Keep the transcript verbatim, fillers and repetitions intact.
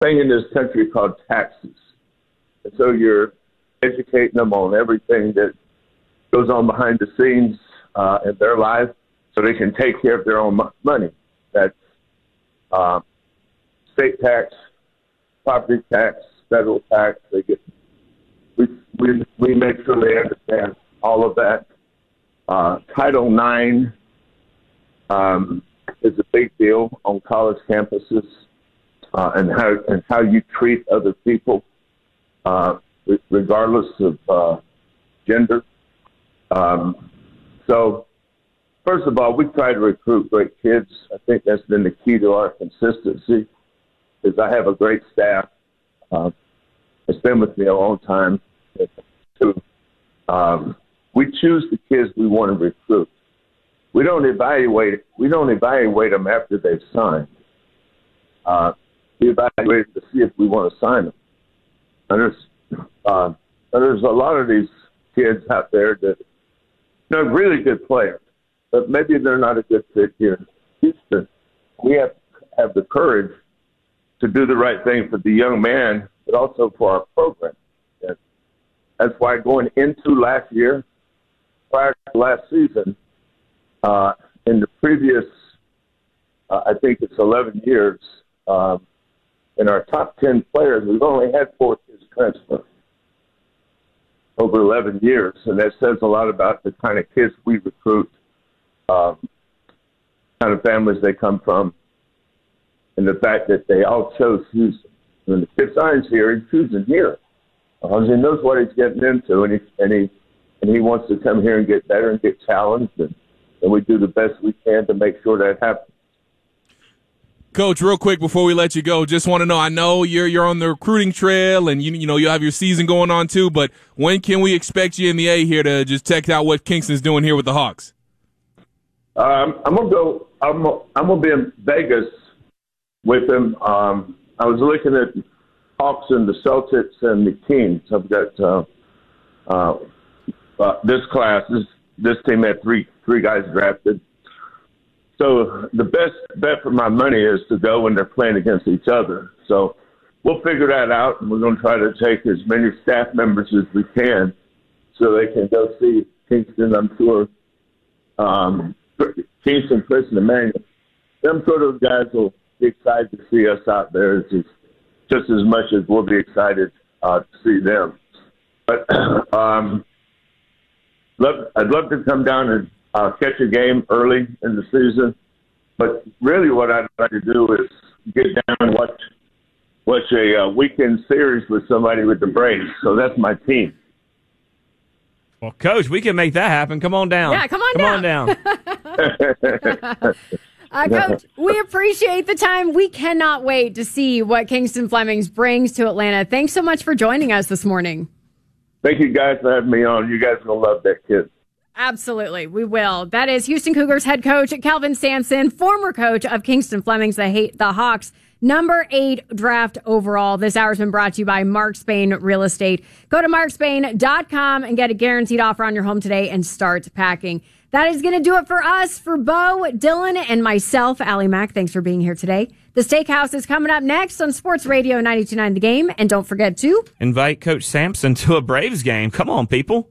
thing in this country called taxes. And so you're educating them on everything that goes on behind the scenes uh, in their life so they can take care of their own mo- money. That's uh, state tax, property tax, federal tax. They get we we we make sure they understand all of that. Uh, Title nine um, is a big deal on college campuses, uh, and how and how you treat other people, uh, regardless of uh, gender. Um, so, first of all, we try to recruit great kids. I think that's been the key to our consistency. Is I have a great staff. Uh, it's been with me a long time. To, um, we choose the kids we want to recruit. We don't evaluate. We don't evaluate them after they've signed. Uh, we evaluate to see if we want to sign them. And there's, uh, there's a lot of these kids out there that they're really good players, but maybe they're not a good fit here in Houston. We have to have the courage to do the right thing for the young man, but also for our program. And that's why going into last year, prior to last season, uh, in the previous, uh, I think it's eleven years, um, in our top ten players, we've only had four kids transfer over eleven years, and that says a lot about the kind of kids we recruit, um, kind of families they come from, and the fact that they all chose Houston. When the kid signs here, he's choosing here because he knows what he's getting into, and he and he and he wants to come here and get better and get challenged, and, and we do the best we can to make sure that happens. Coach, real quick before we let you go, just want to know, I know you're you're on the recruiting trail and you you know you have your season going on too, but when can we expect you in the A here to just check out what Kingston's doing here with the Hawks? Um, I'm gonna go. I'm I'm gonna be in Vegas with him. Um, I was looking at Hawks and the Celtics and the Kings. I've got uh, uh, uh, this class. This this team had three three guys drafted. So the best bet for my money is to go when they're playing against each other. So we'll figure that out, and we're going to try to take as many staff members as we can so they can go see Kingston. I'm sure um, Kingston, Chris, and Emmanuel. I'm sure those guys will be excited to see us out there just, just as much as we'll be excited uh, to see them. But um, love, I'd love to come down and Uh, catch a game early in the season, but really what I'd like to do is get down and watch watch a uh, weekend series with somebody with the Braves. So that's my team. Well, Coach, we can make that happen. Come on down. Yeah, come on come down. on down. uh, Coach, we appreciate the time. We cannot wait to see what Kingston Flemings brings to Atlanta. Thanks so much for joining us this morning. Thank you guys for having me on. You guys are going to love that kid. Absolutely, we will. That is Houston Cougars head coach Kelvin Sampson, former coach of Kingston Flemings, the, the Hawks, number eight draft overall. This hour has been brought to you by Mark Spain Real Estate. Go to mark spain dot com and get a guaranteed offer on your home today and start packing. That is going to do it for us, for Bo, Dylan, and myself, Allie Mack. Thanks for being here today. The Steakhouse is coming up next on Sports Radio ninety-two point nine The Game. And don't forget to invite Coach Sampson to a Braves game. Come on, people.